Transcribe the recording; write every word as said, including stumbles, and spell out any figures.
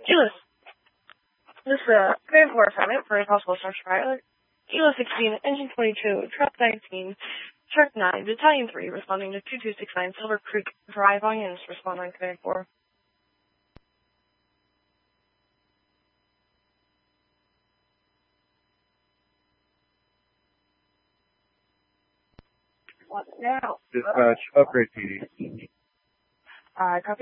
Elis, this is a grade four assignment for a possible structure pilot. Elis sixteen, Engine twenty-two, Truck nineteen, Truck nine, Battalion three, responding to two two six nine Silver Creek Drive on units, respond on grade four. What now? Dispatch, upgrade P D. Uh, copy.